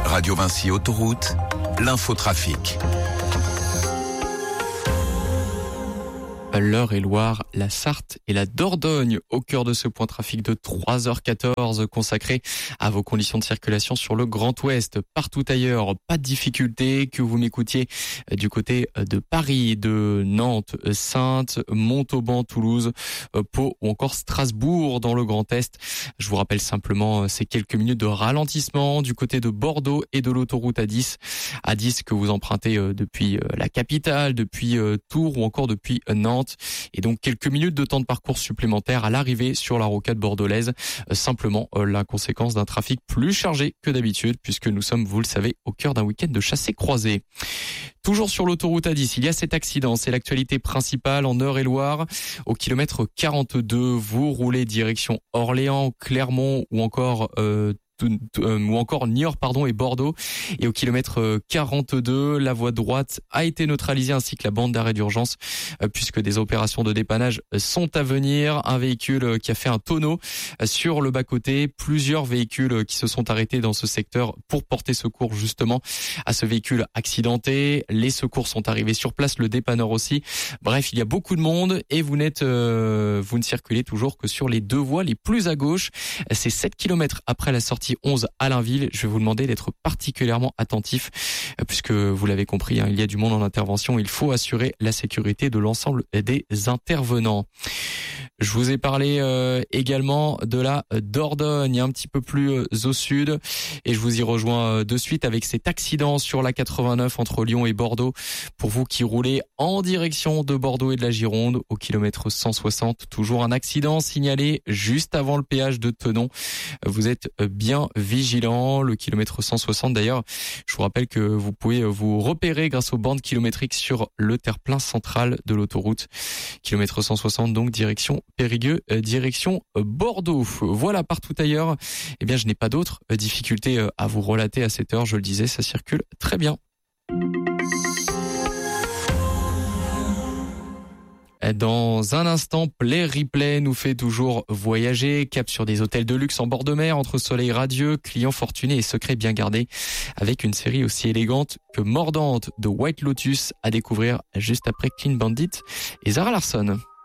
Radio Vinci Autoroute, l'infotrafic. l'Eure-et-Loir, la Sarthe et la Dordogne au cœur de ce point trafic de 3h14 consacré à vos conditions de circulation sur le Grand Ouest. Partout ailleurs, pas de difficulté, que vous m'écoutiez du côté de Paris, de Nantes, Saintes, Montauban, Toulouse, Pau ou encore Strasbourg dans le Grand Est. Je vous rappelle simplement ces quelques minutes de ralentissement du côté de Bordeaux et de l'autoroute A10 que vous empruntez depuis la capitale, depuis Tours ou encore depuis Nantes. Et donc quelques minutes de temps de parcours supplémentaires à l'arrivée sur la rocade bordelaise. Simplement la conséquence d'un trafic plus chargé que d'habitude puisque nous sommes, vous le savez, au cœur d'un week-end de chassés-croisés. Toujours sur l'autoroute A10, il y a cet accident. C'est l'actualité principale en Eure-et-Loir. Au kilomètre 42, vous roulez direction Orléans, Clermont ou encore Niort et Bordeaux. Et au kilomètre 42, la voie droite a été neutralisée ainsi que la bande d'arrêt d'urgence puisque des opérations de dépannage sont à venir. Un véhicule qui a fait un tonneau sur le bas-côté. Plusieurs véhicules qui se sont arrêtés dans ce secteur pour porter secours justement à ce véhicule accidenté. Les secours sont arrivés sur place, le dépanneur aussi. Bref, il y a beaucoup de monde et vous ne circulez toujours que sur les deux voies les plus à gauche. C'est 7 km après la sortie 11 à Allainville. Je vais vous demander d'être particulièrement attentif puisque vous l'avez compris, il y a du monde en intervention. Il faut assurer la sécurité de l'ensemble des intervenants. Je vous ai parlé également de la Dordogne, un petit peu plus au sud, et je vous y rejoins de suite avec cet accident sur la 89 entre Lyon et Bordeaux. Pour vous qui roulez en direction de Bordeaux et de la Gironde, au kilomètre 160, toujours un accident signalé juste avant le péage de Thonon. Vous êtes bien vigilants. Le kilomètre 160 d'ailleurs, je vous rappelle que vous pouvez vous repérer grâce aux bandes kilométriques sur le terre-plein central de l'autoroute. Kilomètre 160 donc direction Périgueux, direction Bordeaux. Voilà, partout ailleurs, je n'ai pas d'autres difficultés à vous relater à cette heure. Je le disais, ça circule très bien. Dans un instant, Play Replay nous fait toujours voyager. Cap sur des hôtels de luxe en bord de mer, entre soleil radieux, clients fortunés et secrets bien gardés, avec une série aussi élégante que mordante de White Lotus à découvrir juste après Clean Bandit et Zara Larsson.